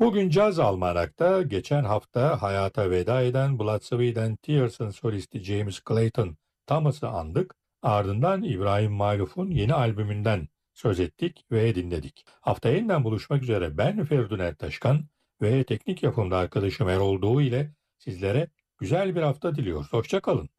Bugün Caz Almanak'ta geçen hafta hayata veda eden Blood, Sweat and Tears'ın solisti James Clayton Thomas'ı andık. Ardından İbrahim Maluf'un yeni albümünden söz ettik ve dinledik. Haftaya yeniden buluşmak üzere ben Feridun Ertaşkan ve teknik yapımda arkadaşım Erol Doğu ile sizlere güzel bir hafta diliyoruz. Hoşça kalın.